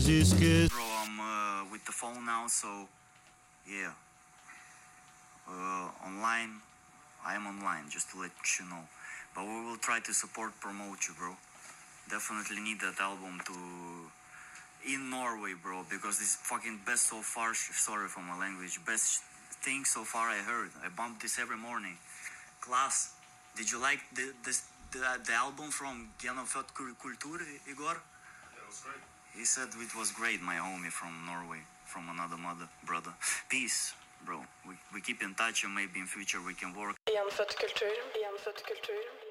Bro, I'm with the phone now, so yeah. Online, I am online, just to let you know. But we will try to support, promote you, bro. Definitely need that album to in Norway, bro, because this is fucking best so far. Sorry for my language. Best thing so far I heard. I bump this every morning. Class. Did you like the album from Genofødt Kultur, Igor? Yeah, it was great. He said it was great, my homie from Norway, from another mother, brother. Peace, bro. We keep in touch and maybe in future we can work. Genfødt kultur.